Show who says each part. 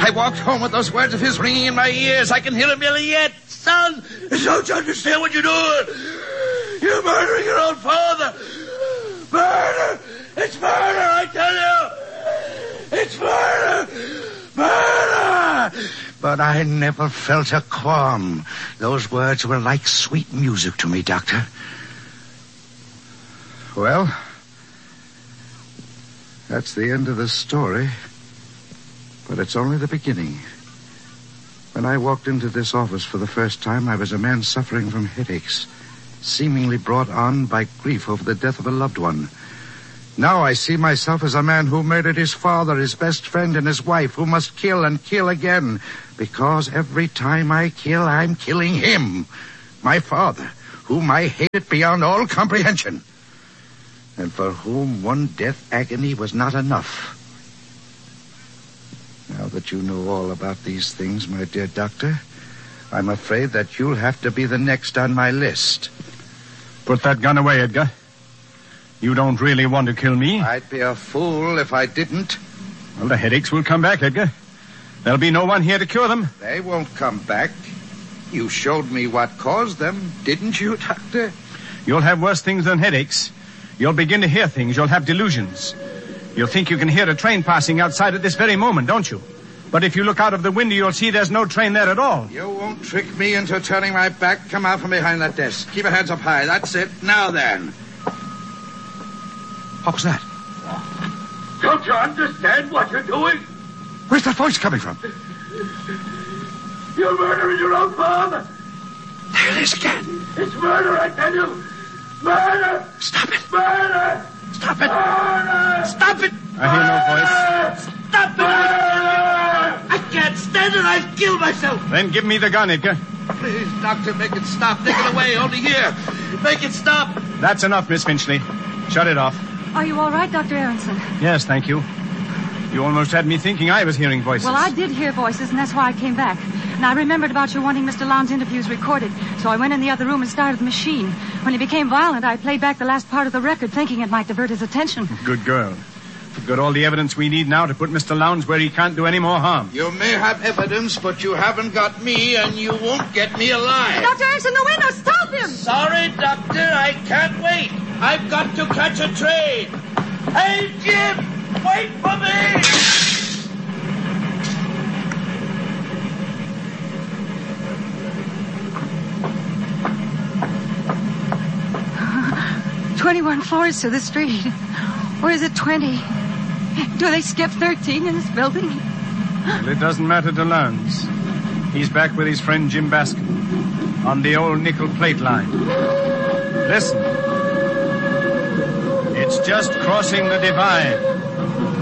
Speaker 1: I walked home with those words of his ringing in my ears. I can hear them yet. Son, don't you understand what you're doing? You're murdering your own father. Murder! It's murder, I tell you! It's murder! Murder! But I never felt a qualm. Those words were like sweet music to me, Doctor. Well, that's the end of the story. But it's only the beginning. When I walked into this office for the first time, I was a man suffering from headaches, seemingly brought on by grief over the death of a loved one. Now I see myself as a man who murdered his father, his best friend, and his wife, who must kill and kill again, because every time I kill, I'm killing him, my father, whom I hated beyond all comprehension, and for whom one death agony was not enough. Now that you know all about these things, my dear doctor, I'm afraid that you'll have to be the next on my list.
Speaker 2: Put that gun away, Edgar. You don't really want to kill me.
Speaker 1: I'd be a fool if I didn't.
Speaker 2: Well, the headaches will come back, Edgar. There'll be no one here to cure them.
Speaker 1: They won't come back. You showed me what caused them, didn't you, Doctor?
Speaker 2: You'll have worse things than headaches. You'll begin to hear things. You'll have delusions. You'll think you can hear a train passing outside at this very moment, don't you? But if you look out of the window, you'll see there's no train there at all.
Speaker 1: You won't trick me into turning my back. Come out from behind that desk. Keep your hands up high. That's it. Now then. What was that?
Speaker 3: Don't you understand what you're doing?
Speaker 1: Where's that voice coming from?
Speaker 3: You're murdering your own father.
Speaker 1: There it is again.
Speaker 3: It's murder, I tell you. Murder!
Speaker 1: Stop it.
Speaker 3: Murder!
Speaker 1: Stop it.
Speaker 3: Murder!
Speaker 1: Stop it.
Speaker 2: I hear no voice.
Speaker 1: Stop it. I can't stand it. I'll kill myself.
Speaker 2: Then give me the gun, Edgar.
Speaker 1: Please, Doctor, make it stop. Take it away. Only here. Make it stop.
Speaker 2: That's enough, Miss Finchley. Shut it off.
Speaker 4: Are you all right, Dr. Aronson?
Speaker 2: Yes, thank you. You almost had me thinking I was hearing voices.
Speaker 4: Well, I did hear voices, and that's why I came back. And I remembered about your wanting Mr. Lowndes' interviews recorded, so I went in the other room and started the machine. When he became violent, I played back the last part of the record, thinking it might divert his attention.
Speaker 2: Good girl. We've got all the evidence we need now to put Mr. Lowndes where he can't do any more harm.
Speaker 1: You may have evidence, but you haven't got me, and you won't get me alive.
Speaker 4: Dr. Aronson, the window! Stop him!
Speaker 1: Sorry, Doctor, I can't wait. I've got to catch a train. Hey, Jim, wait for me!
Speaker 4: 21 floors to the street. Or is it 20? Do they skip 13 in this building?
Speaker 2: Well, it doesn't matter to Lowndes. He's back with his friend Jim Bascom on the old nickel plate line. Listen. It's just crossing the divide.